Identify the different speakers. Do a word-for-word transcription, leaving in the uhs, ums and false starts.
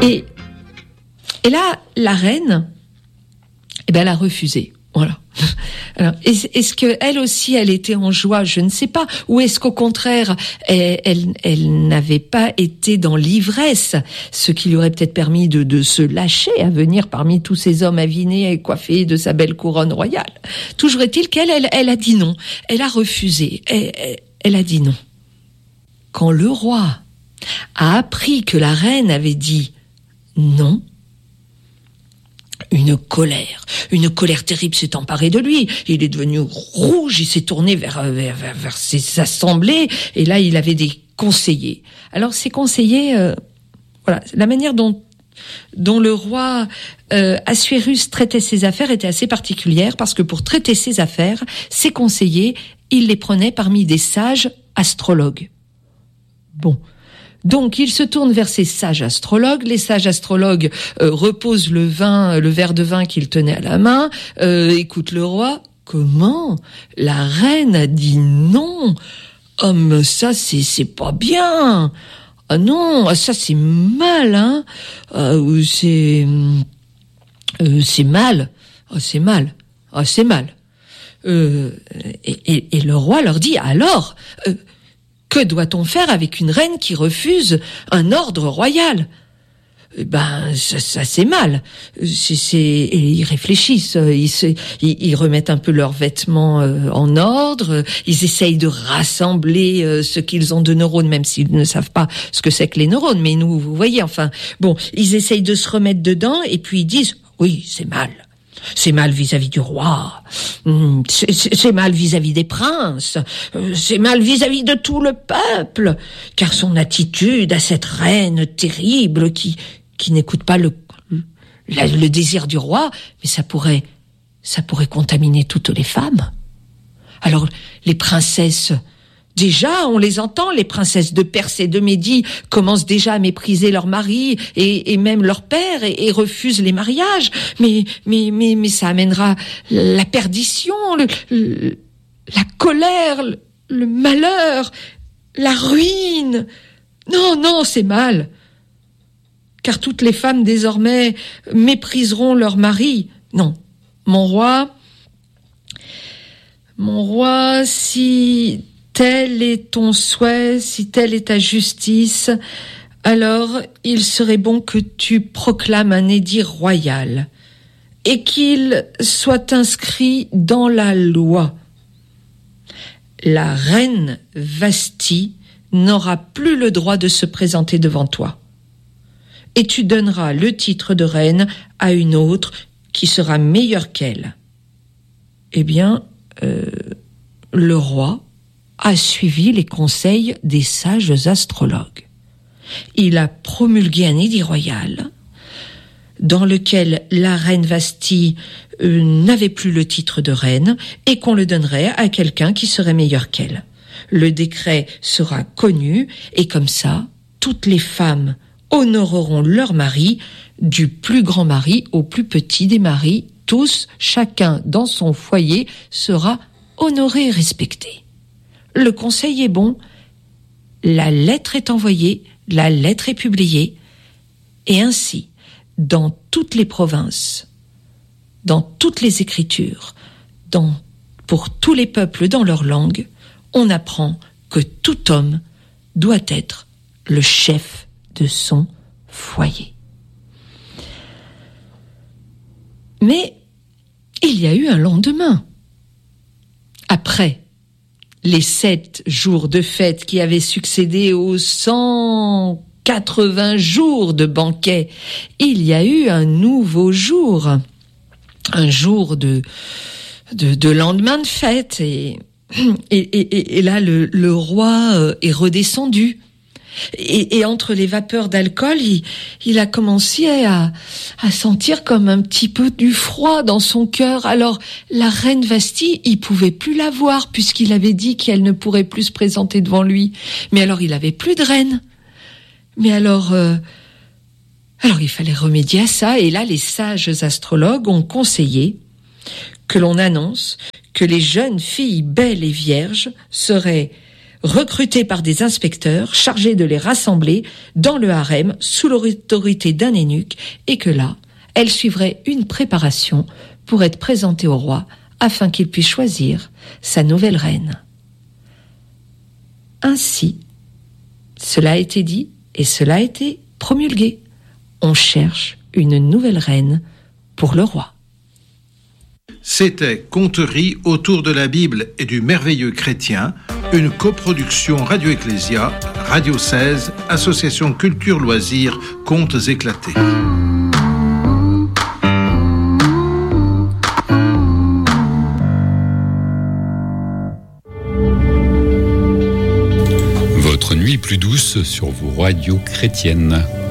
Speaker 1: Et, et là, la reine, eh ben, elle a refusé. Voilà. Alors, est-ce, est-ce que elle aussi, elle était en joie? Je ne sais pas. Ou est-ce qu'au contraire, elle, elle, elle n'avait pas été dans l'ivresse, ce qui lui aurait peut-être permis de, de se lâcher à venir parmi tous ces hommes avinés et coiffés de sa belle couronne royale. Toujours est-il qu'elle, elle, elle a dit non. Elle a refusé. Elle, elle, elle a dit non. Quand le roi a appris que la reine avait dit non, une colère, une colère terrible s'est emparée de lui. Il est devenu rouge, il s'est tourné vers, vers, vers, vers ses assemblées, et là, il avait des conseillers. Alors, ces conseillers, euh, voilà, la manière dont, dont le roi euh, Assuérus traitait ses affaires était assez particulière, parce que pour traiter ses affaires, ses conseillers, il les prenait parmi des sages astrologues. Bon. Donc, il se tourne vers ces sages astrologues. Les sages astrologues euh, reposent le vin, le verre de vin qu'il tenait à la main, euh, écoutent le roi. Comment? La reine a dit non. Oh, mais ça, c'est, c'est pas bien. Ah non, ça, c'est mal, hein. Ah, c'est, euh, c'est mal. Ah, c'est mal. Ah, c'est mal. Euh, et, et, et le roi leur dit, alors, euh, que doit-on faire avec une reine qui refuse un ordre royal? Eh ben, ça, ça c'est mal. C'est, c'est... Et ils réfléchissent, ils, se... ils, ils remettent un peu leurs vêtements euh, en ordre, ils essayent de rassembler euh, ce qu'ils ont de neurones, même s'ils ne savent pas ce que c'est que les neurones. Mais nous, vous voyez, enfin, bon, ils essayent de se remettre dedans, et puis ils disent, oui, c'est mal. C'est mal vis-à-vis du roi, c'est, c'est, c'est mal vis-à-vis des princes, c'est mal vis-à-vis de tout le peuple, car son attitude à cette reine terrible qui, qui n'écoute pas le, le, le désir du roi, mais ça pourrait, ça pourrait contaminer toutes les femmes. Alors, les princesses, déjà, on les entend, les princesses de Perse et de Médie commencent déjà à mépriser leur mari et, et même leur père et, et refusent les mariages. Mais, mais, mais, mais ça amènera la perdition, le, le, la colère, le, le malheur, la ruine. Non, non, c'est mal. Car toutes les femmes désormais mépriseront leur mari. Non, mon roi, mon roi, si tel est ton souhait, si telle est ta justice, alors il serait bon que tu proclames un édit royal et qu'il soit inscrit dans la loi. La reine Vasthi n'aura plus le droit de se présenter devant toi. Et tu donneras le titre de reine à une autre qui sera meilleure qu'elle. Eh bien, euh, le roi a suivi les conseils des sages astrologues. Il a promulgué un édit royal dans lequel la reine Vasthi euh, n'avait plus le titre de reine et qu'on le donnerait à quelqu'un qui serait meilleur qu'elle. Le décret sera connu et comme ça, toutes les femmes honoreront leur mari, du plus grand mari au plus petit des maris. Tous, chacun dans son foyer, sera honoré et respecté. Le conseil est bon, la lettre est envoyée, la lettre est publiée, et ainsi, dans toutes les provinces, dans toutes les écritures, dans, pour tous les peuples dans leur langue, on apprend que tout homme doit être le chef de son foyer. Mais il y a eu un lendemain. Après les sept jours de fête qui avaient succédé aux cent quatre-vingts jours de banquet, il y a eu un nouveau jour, un jour de, de, de lendemain de fête. Et, et, et, et là, le, le roi est redescendu. Et, et entre les vapeurs d'alcool, il, il a commencé à, à sentir comme un petit peu du froid dans son cœur. Alors, la reine Vasthi, il pouvait plus la voir puisqu'il avait dit qu'elle ne pourrait plus se présenter devant lui. Mais alors, il avait plus de reine. Mais alors, euh, alors il fallait remédier à ça. Et là, les sages astrologues ont conseillé que l'on annonce que les jeunes filles belles et vierges seraient recrutée par des inspecteurs chargés de les rassembler dans le harem sous l'autorité d'un eunuque, et que là, elle suivrait une préparation pour être présentée au roi afin qu'il puisse choisir sa nouvelle reine. Ainsi, cela a été dit et cela a été promulgué. On cherche une nouvelle reine pour le roi.
Speaker 2: C'était Conteries autour de la Bible et du merveilleux chrétien, une coproduction Radio Ecclésia, Radio seize, Association Culture Loisirs, Contes éclatés.
Speaker 3: Votre nuit plus douce sur vos radios chrétiennes.